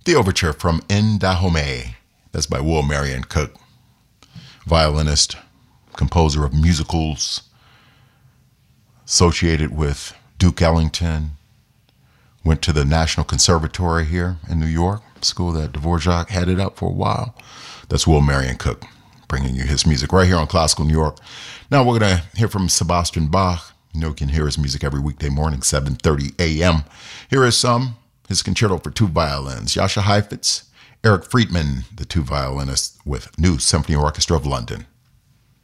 The Overture from En Dahomey. That's by Will Marion Cook, violinist, composer of musicals, associated with Duke Ellington. Went to the National Conservatory here in New York, school that Dvorak headed up for a while. That's Will Marion Cook, bringing you his music right here on Classical New York. Now we're going to hear from Sebastian Bach. You know you can hear his music every weekday morning, 7:30 a.m. Here is his concerto for two violins. Jascha Heifetz, Eric Friedman, the two violinists with New Symphony Orchestra of London.